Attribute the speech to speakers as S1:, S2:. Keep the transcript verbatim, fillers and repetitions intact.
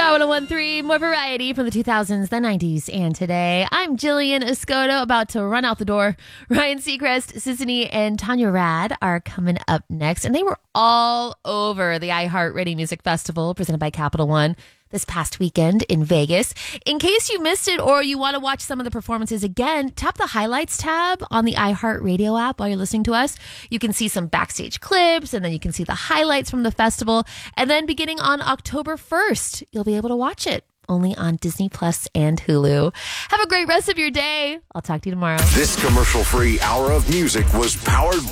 S1: Power one oh one three, more variety from the two thousands, the nineties, and today. I'm Jillian Escoto, about to run out the door. Ryan Seacrest, Sissany, and Tanya Rad are coming up next, and they were all over the iHeartRadio Music Festival presented by Capital One this past weekend in Vegas. In case you missed it or you want to watch some of the performances again, tap the highlights tab on the iHeartRadio app while you're listening to us. You can see some backstage clips, and then you can see the highlights from the festival. And then beginning on October first, you'll be able to watch it only on Disney Plus and Hulu. Have a great rest of your day. I'll talk to you tomorrow.
S2: This commercial-free hour of music was powered